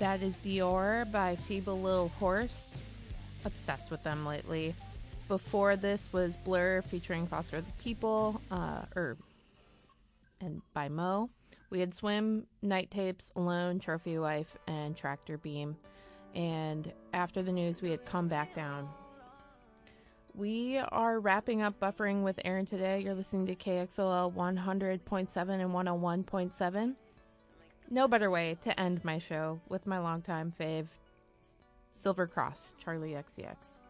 That is Dior by Feeble Little Horse. Obsessed with them lately. Before this was Blur featuring Foster the People, and by Mo. We had Swim, Night Tapes, Alone, Trophy Wife, and Tractor Beam. And after the news, we had Come Back Down. We are wrapping up Buffering with Aaron today. You're listening to KXLL 100.7 and 101.7. No better way to end my show with my longtime fave, Silver Cross, Charlie XCX.